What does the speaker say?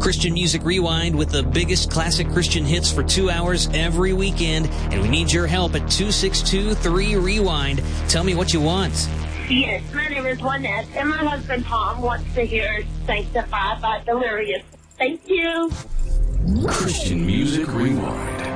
Christian Music Rewind with the biggest classic Christian hits for 2 hours every weekend, and we need your help at 262-3-REWIND. Tell me what you want. Yes, my name is Lynette, and my husband Tom wants to hear Sanctified by Delirious. Thank you. Christian Music Rewind.